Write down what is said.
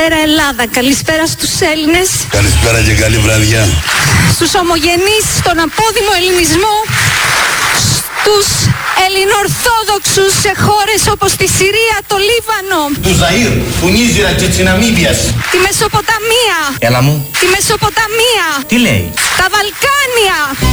Καλησπέρα Ελλάδα, καλησπέρα στους Έλληνες. Καλησπέρα και καλή βραδιά. Στους ομογενείς, στον απόδημο ελληνισμό, στους ελληνορθόδοξους σε χώρες όπως τη Συρία, το Λίβανο, του Ζαΐρ, του Νίζηρα και της Ναμίμπιας, τη Μεσοποταμία, Έλα μου. τη Μεσοποταμία, Τι λέει? τα Βαλκάνια.